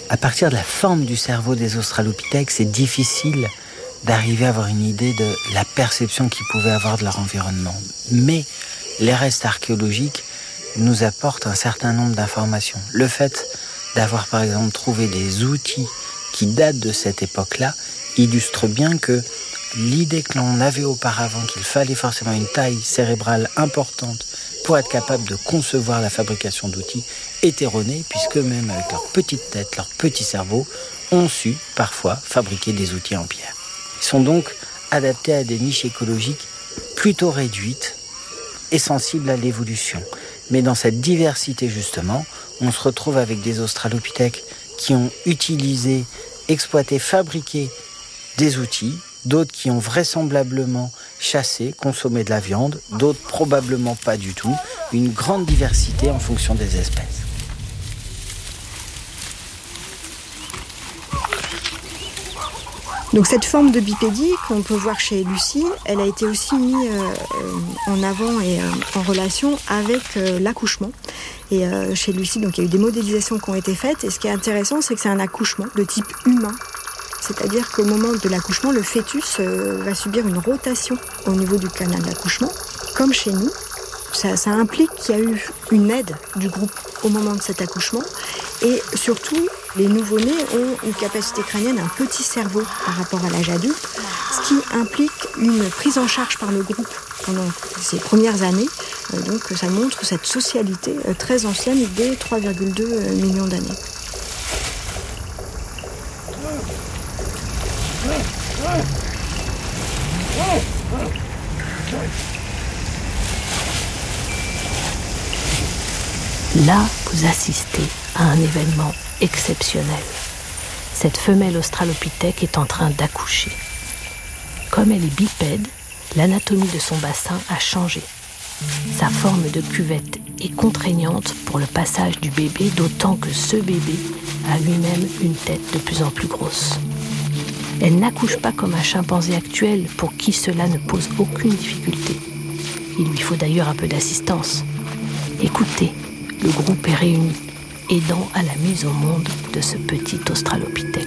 À partir de la forme du cerveau des australopithèques, c'est difficile d'arriver à avoir une idée de la perception qu'ils pouvaient avoir de leur environnement. Mais les restes archéologiques nous apportent un certain nombre d'informations. Le fait d'avoir par exemple trouvé des outils qui datent de cette époque-là illustre bien que l'idée que l'on avait auparavant qu'il fallait forcément une taille cérébrale importante pour être capable de concevoir la fabrication d'outils est erronée, puisqu'eux-mêmes, avec leur petite tête, leur petit cerveau, ont su parfois fabriquer des outils en pierre. Ils sont donc adaptés à des niches écologiques plutôt réduites et sensibles à l'évolution. Mais dans cette diversité, justement, on se retrouve avec des australopithèques qui ont utilisé, exploité, fabriqué des outils, d'autres qui ont vraisemblablement chassé, consommé de la viande, d'autres probablement pas du tout. Une grande diversité en fonction des espèces. Donc cette forme de bipédie qu'on peut voir chez Lucie, elle a été aussi mise en avant et en relation avec l'accouchement. Et chez Lucie, donc il y a eu des modélisations qui ont été faites. Et ce qui est intéressant, c'est que c'est un accouchement de type humain. C'est-à-dire qu'au moment de l'accouchement, le fœtus va subir une rotation au niveau du canal d'accouchement, comme chez nous. Ça implique qu'il y a eu une aide du groupe au moment de cet accouchement. Et surtout, les nouveau-nés ont une capacité crânienne, un petit cerveau par rapport à l'âge adulte, ce qui implique une prise en charge par le groupe pendant ces premières années. Donc ça montre cette socialité très ancienne dès 3,2 millions d'années. Là, vous assistez à un événement exceptionnel. Cette femelle australopithèque est en train d'accoucher. Comme elle est bipède, l'anatomie de son bassin a changé. Sa forme de cuvette est contraignante pour le passage du bébé, d'autant que ce bébé a lui-même une tête de plus en plus grosse. Elle n'accouche pas comme un chimpanzé actuel pour qui cela ne pose aucune difficulté. Il lui faut d'ailleurs un peu d'assistance. Écoutez, le groupe est réuni, aidant à la mise au monde de ce petit australopithèque.